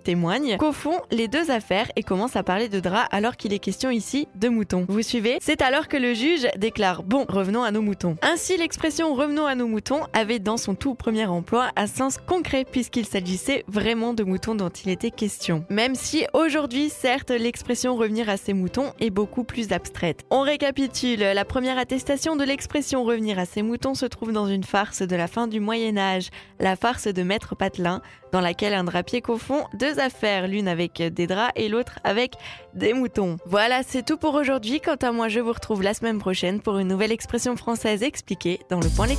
témoigne, confond les deux affaires et commence à parler de drap alors qu'il est question ici de moutons. Vous suivez? C'est alors que le juge déclare « Bon, revenons à nos moutons ». Ainsi, l'expression « revenons à nos moutons » avait dans son tout premier emploi un sens concret puisqu'il s'agissait vraiment de moutons dont il était question. Même si aujourd'hui, certes, l'expression « revenir à ses moutons » est beaucoup plus abstraite. On récapitule, la première attestation de l'expression « revenir à ses moutons » se trouve dans une farce de la fin du Moyen-Âge, la farce de Maître Patelin, dans laquelle un drapier confond deux affaires, l'une avec des draps et l'autre avec des moutons. Voilà, c'est tout pour aujourd'hui. Quant à moi, je vous retrouve la semaine prochaine pour une nouvelle expression française expliquée dans le point lexical.